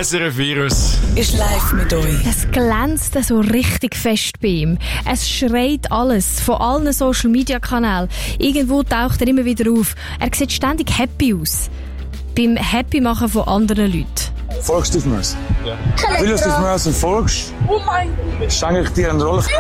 SRF Virus ist live mit euch. Es glänzt so richtig fest bei ihm. Es schreit alles von allen Social-Media-Kanälen. Irgendwo taucht er immer wieder auf. Er sieht ständig happy aus. Beim Happy-Machen von anderen Leuten. Folgst du Steve Merson? Ja. Weil du Steve Merson folgst, schenke ich dir eine Rolle.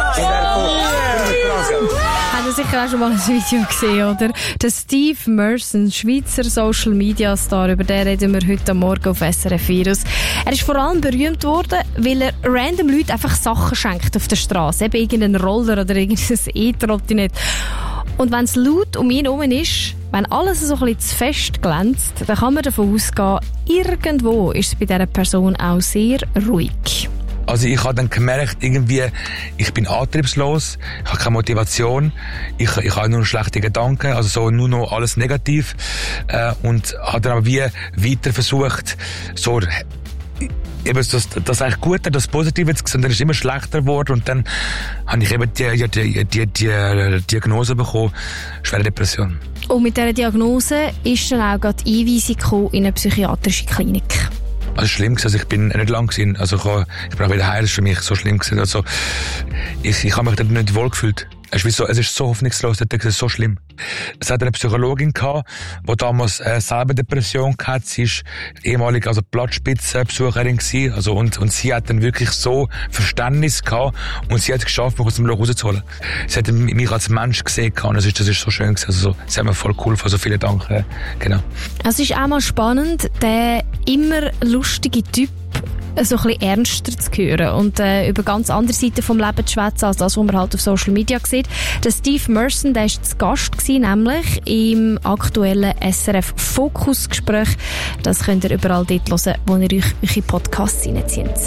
Habt ihr sicher auch schon mal ein Video gesehen, oder? Der Steve Merson, Schweizer Social-Media-Star, über den reden wir heute Morgen auf SRF Virus. Er ist vor allem berühmt worden, weil er random Leuten einfach Sachen schenkt auf der Straße. Eben irgendeinen Roller oder irgendein E-Trottinett. Und wenn es laut um ihn herum ist, wenn alles so ein bisschen zu fest glänzt, dann kann man davon ausgehen, irgendwo ist es bei dieser Person auch sehr ruhig. Also ich habe dann gemerkt, irgendwie, ich bin antriebslos, ich habe keine Motivation, ich habe nur schlechte Gedanken, also so nur noch alles negativ, und habe dann aber wie weiter versucht, so eben das eigentlich Gute, das Positive zu sehen, dann ist es immer schlechter geworden und dann habe ich eben die Diagnose bekommen, schwere Depression. Und mit dieser Diagnose ist dann auch gerade die Einweisung gekommen in eine psychiatrische Klinik. Also schlimm gewesen, also ich bin nicht lang gewesen, also ich bin auch wieder heil, das ist für mich so schlimm gewesen, also ich habe mich dort nicht wohl gefühlt. Es ist so hoffnungslos, das ist so schlimm. Es hat eine Psychologin gehabt, die damals selber Depression hatte. Sie ist ehemalige, also Blattspitzenbesucherin gewesen, also und sie hat dann wirklich so Verständnis gehabt und sie hat es geschafft, mich aus dem Loch rauszuholen. Sie hat mich als Mensch gesehen und das ist so schön gewesen. Also sie hat mir voll geholfen, also vielen Dank. Genau. Es ist auch mal spannend, der immer lustige Typ so ein bisschen ernster zu hören und über ganz andere Seiten vom Leben zu schwätzen, als das, was man halt auf Social Media sieht. Der Steve Merson, der war zu Gast gewesen, nämlich im aktuellen SRF Fokus-Gespräch. Das könnt ihr überall dort hören, wo ihr euch eure Podcasts reinzieht.